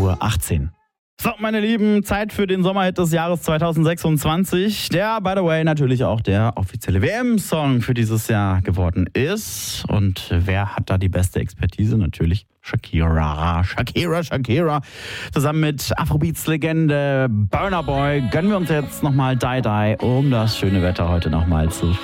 8:18 Uhr. So, meine Lieben, Zeit für den Sommerhit des Jahres 2026, der, by the way, natürlich auch der offizielle WM-Song für dieses Jahr geworden ist. Und wer hat da die beste Expertise? Natürlich Shakira. Zusammen mit Afrobeats-Legende Burna Boy gönnen wir uns jetzt nochmal Die Die, um das schöne Wetter heute nochmal zu